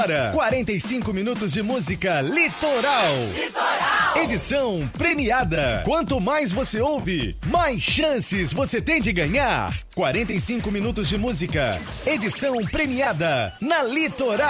45 minutos de música Litoral. Edição premiada. Quanto mais você ouve, mais chances você tem de ganhar. 45 minutos de música. Edição premiada na Litoral.